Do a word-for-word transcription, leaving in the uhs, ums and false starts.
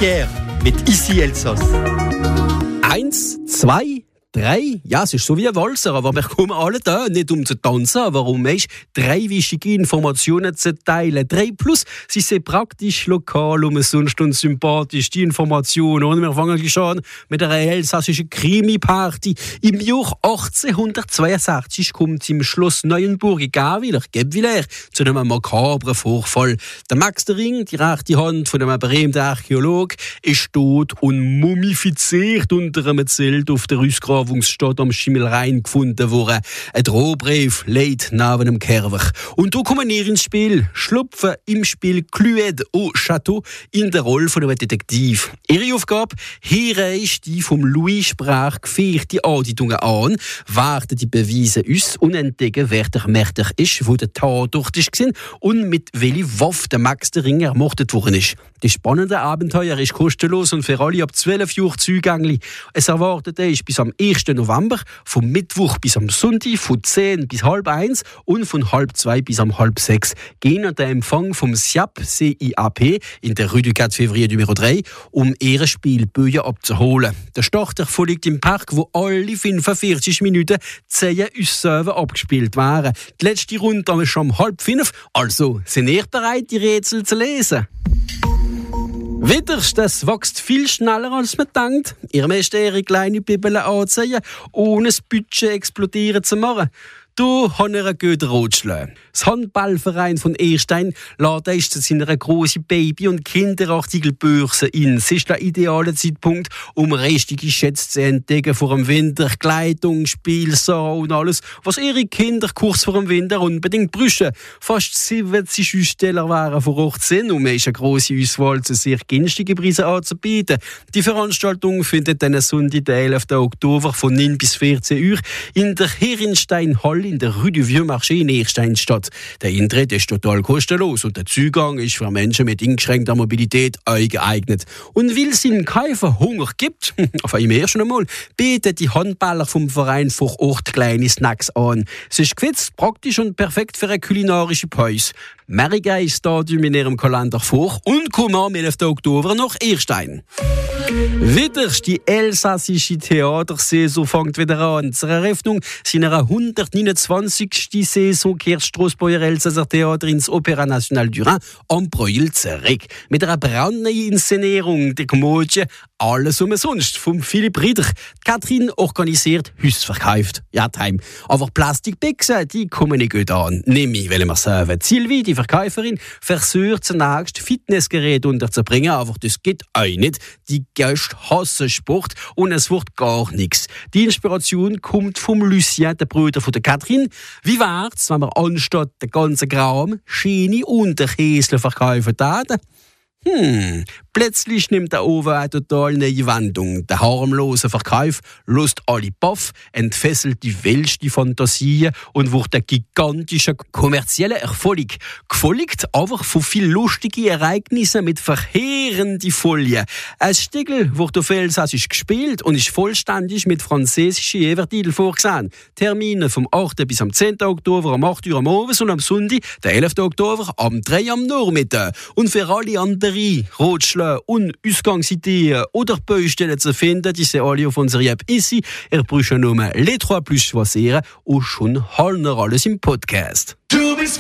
Pierre mit Ici Elsass. Eins, zwei, drei. Ja, es ist so wie ein Walzer, aber wir kommen alle da, nicht um zu tanzen, aber um echt drei wichtige Informationen zu teilen. Drei plus, sie sind praktisch lokal, umsonst und sympathisch, die Informationen. Und wir fangen gleich an mit einer elsassischen Krimi-Party. Im Jahr achtzehnhundertzweiundsechzig kommt es im Schloss Neuenburg in Gawiller, Gebwiller, zu einem makabren Vorfall. Der Max der Ring, die rechte Hand von einem berühmten Archäolog, ist tot und mumifiziert unter einem Zelt auf der Rüssgraf Stadt am Schimmelrhein gefunden worden. Ein Drohbrief liegt neben dem Kerwer. Und da kommen wir ins Spiel. Schlupfen im Spiel Cluedo au Château in der Rolle von einem Detektiv. Ihre Aufgabe? Hier ist die vom Louis Sprach gefährte Andeutungen an, warten die Beweise aus und entdecken, wer der Mörder ist, wo der Tatort ist und mit welcher Waffe der Max der Ring ermordet worden ist. Das spannende Abenteuer ist kostenlos und für alle ab zwölf Uhr zugänglich. Es erwartet ist bis am ersten November, vom Mittwoch bis am Sonntag, von zehn bis halb eins und von halb zwei bis am halb sechs. Gehen an den Empfang vom S I A P, C I A P, in der Rue du quatre Février Nummer drei, um ihre Spielbücher abzuholen. Der Start erfolgt im Park, wo alle fünfundvierzig Minuten zehn Aussagen abgespielt waren. Die letzte Runde ist schon um halb fünf, also sind ihr bereit, die Rätsel zu lesen? Wiederst, das wächst viel schneller als man denkt. Ihr müsst ihre kleine Bibel anziehen, ohne das Budget explodieren zu machen. Du hast einen guten Ratschlag. Das Handballverein von Erstein lädt zu seiner grossen Baby- und Kinderartikelbörse in. Es ist der ideale Zeitpunkt, um richtige Schätze zu entdecken vor dem Winter. Kleidung, Spielsachen und alles, was ihre Kinder kurz vor dem Winter unbedingt brauchen. Fast siebzig Aussteller waren vor Ort sind, um eine grosse Auswahl zu sehr günstigen Preisen anzubieten. Die Veranstaltung findet dann Sonntag, den elften Oktober von neun bis vierzehn Uhr in der Herrenstein-Halle in der Rue du Vieux-Marché in Erstein statt. Der Eintritt ist total kostenlos und der Zugang ist für Menschen mit eingeschränkter Mobilität geeignet. Und weil es in keinen Hunger gibt, auf einem ersten Mal, bieten die Handballer vom Verein vor Ort kleine Snacks an. Es ist gewitzt, praktisch und perfekt für eine kulinarische Pause. Merke ist Stadium in ihrem Kalender vor und kommen am elften Oktober nach Erstein. Wieder die elsassische Theatersaison fängt wieder an. Zur Eröffnung seiner hundertneunundzwanzigsten Saison kehrt Strassburger Elsasser Theater ins Opéra National du Rhin am Breuil zurück. Mit einer brandneuen Inszenierung der Komödie «Alles umsonst» von Philipp Rieder. Katrin organisiert Hausverkauft. Ja, Time. Aber Plastikbüchsen, die kommen nicht gut an. Nämlich, weil wir sagen, Sylvie, die Verkäuferin, versucht zunächst Fitnessgeräte unterzubringen, aber das geht auch nicht. Die Gäste hassen Sport und es wird gar nichts. Die Inspiration kommt vom Lucien, der Bruder von der Katrin. Wie wär's, wenn wir anstatt den ganzen Kram Schiene und der Käsle verkaufen täten? Hm, plötzlich nimmt der Ofen eine total neue Wendung. Der harmlose Verkauf lässt alle baff, entfesselt die wildste Fantasie und wird ein gigantischer kommerzieller Erfolg. Gefolgt aber von vielen lustigen Ereignissen mit verheerenden Folien. Ein Stickel wird auf Elsassisch gespielt und ist vollständig mit französischen Evertiteln vorgesehen. Termine vom achten bis am zehnten Oktober um acht Uhr am Abend und am Sonntag, den elften Oktober, am drei Uhr am Nachmittag. Und für alle anderen Ratschläge und Ausgangsideen oder Baustellen zu finden, die sind alle auf unserer App Ici. Ihr braucht nur les trois plus choisir und schon haben wir alles im Podcast. Du bist